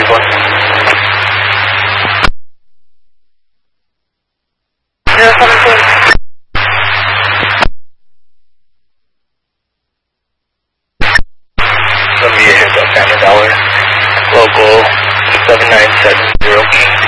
1. 017. Gonna be a hiccup, $100. Local 7970 King.